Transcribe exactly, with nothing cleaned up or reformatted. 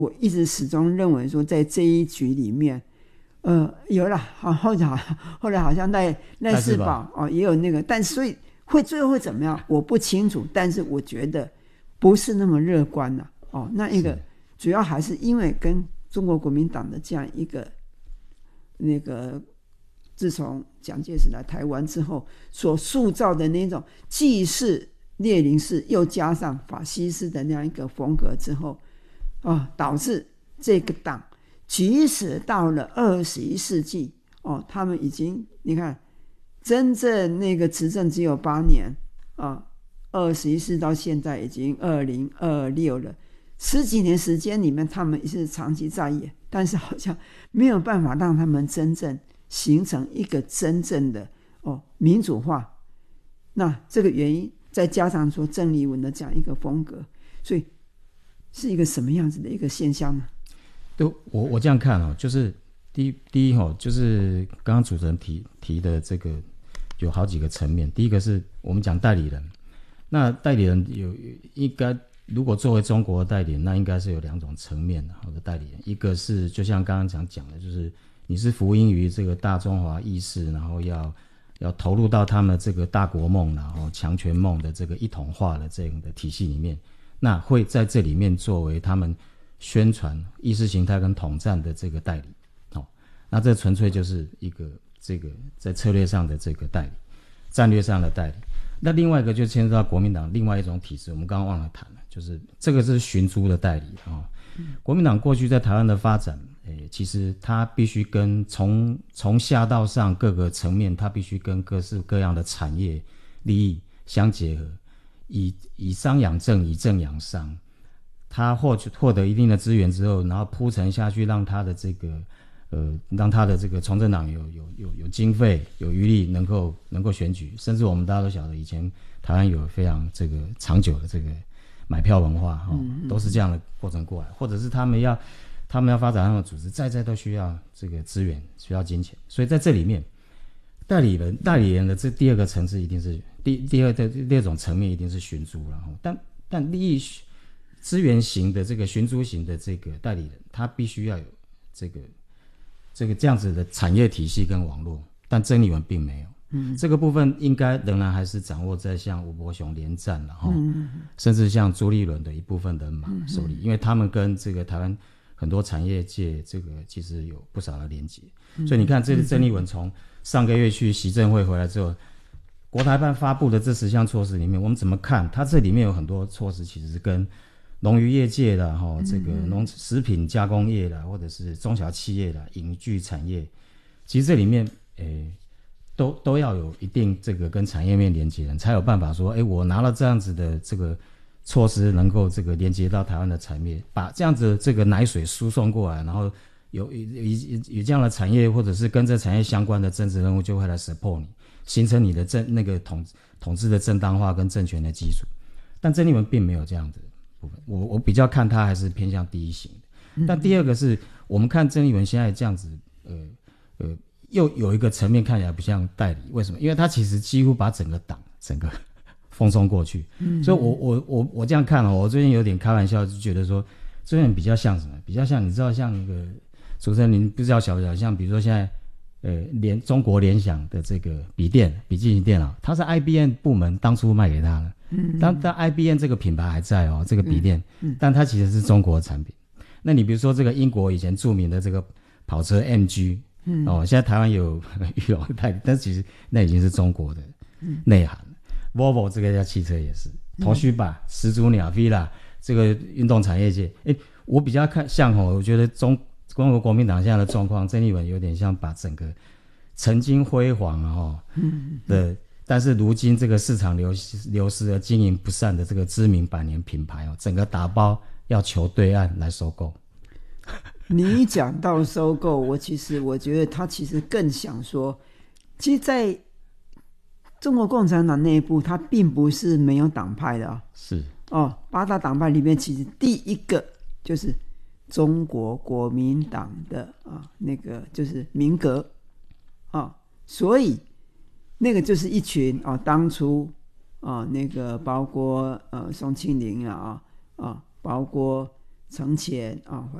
我一直始终认为说，在这一局里面，呃，有了，好，后来后来好像赖赖世宝哦也有那个，但所以会最后会怎么样，我不清楚，但是我觉得不是那么乐观了、啊、哦。那一个主要还是因为跟中国国民党的这样一个那个，自从蒋介石来台湾之后所塑造的那种既是列宁式又加上法西斯的那样一个风格之后哦，导致这个党即使到了二十一世纪哦，他们已经你看真正那个执政只有八年啊，二十一世到现在已经二零二六了，十几年时间里面他们是长期在野，但是好像没有办法让他们真正形成一个真正的哦民主化。那这个原因再加上说郑丽文的这样一个风格，所以是一个什么样子的一个现象呢？ 对，我我这样看哦，就是第一第一哦，就是刚刚主持人提提的这个有好几个层面。第一个是我们讲代理人，那代理人有应该如果作为中国的代理人，那应该是有两种层面的好的代理人，一个是就像刚刚讲讲的，就是你是服膺于这个大中华意识，然后要要投入到他们这个大国梦然后强权梦的这个一统化的这样的体系里面，那会在这里面作为他们宣传意识形态跟统战的这个代理、哦、那这纯粹就是一个这个在策略上的这个代理，战略上的代理。那另外一个就牵涉到国民党另外一种体制，我们刚刚忘了谈了，就是这个是寻租的代理、哦嗯、国民党过去在台湾的发展诶，其实它必须跟从从下到上各个层面，它必须跟各式各样的产业利益相结合，以以商养政，以政养商。他获获得一定的资源之后，然后铺陈下去，让他的这个呃，让他的这个从政党有有有有经费、有余力，能够能够选举。甚至我们大家都晓得，以前台湾有非常这个长久的这个买票文化，哦，都是这样的过程过来，或者是他们要。他们要发展他们的组织，在在都需要这个资源，需要金钱，所以在这里面，代理人代理人的这第二个层次一定是第第二的第二种层面一定是寻租，然后但但利益资源型的这个寻租型的这个代理人，他必须要有这个这个这样子的产业体系跟网络，但曾丽文并没有。嗯，这个部分应该仍然还是掌握在像吴伯雄连战，然后、嗯、甚至像朱立伦的一部分人马手里、嗯，因为他们跟这个台湾。很多产业界这个其实有不少的连结、嗯、所以你看这次郑丽文从上个月去习政会回来之后，国台办发布的这十项措施里面，我们怎么看它这里面有很多措施其实是跟农渔业界啦、嗯、这个农食品加工业啦，或者是中小企业啦、影剧产业，其实这里面诶都都要有一定这个跟产业面连结的，才有办法说诶我拿了这样子的这个措施能够这个连接到台湾的产业，把这样子这个奶水输送过来，然后有有有这样的产业或者是跟这产业相关的政治人物就会来 support 你，形成你的政那个统统治的正当化跟政权的基础。但郑丽文并没有这样子的部分，我我比较看他还是偏向第一型的。嗯、但第二个是我们看郑丽文现在这样子，呃呃，又有一个层面看起来不像代理，为什么？因为他其实几乎把整个党整个。风冲过去、嗯、所以我我我我这样看哦，我最近有点开玩笑，就觉得说这边比较像什么，比较像你知道像那个主持人您不知道晓不晓得，像比如说现在呃联中国联想的这个笔电笔记型电脑，它是 I B M 部门当初卖给他的，嗯，但但 I B M 这个品牌还在哦，这个笔电、嗯嗯、但它其实是中国的产品。那你比如说这个英国以前著名的这个跑车 M G、嗯、哦，现在台湾有裕隆代理，但其实那已经是中国的内涵、嗯Volvo 这个家汽车也是，头须吧、嗯、始祖鸟 V 啦，这个运动产业界，诶，我比较看像哦，我觉得中中国国民党现在的状况，郑丽文有点像把整个曾经辉煌哦的，但是如今这个市场流流失而经营不善的这个知名百年品牌哦，整个打包要求对岸来收购。 你讲到收购，我其实我觉得他其实更想说，其实，在中国共产党内部，它并不是没有党派的啊、哦， 是哦，八大党派里面，其实第一个就是中国国民党的啊，那个就是民革啊，所以那个就是一群啊，当初啊那个包括呃宋庆龄啊啊，包括存钱啊，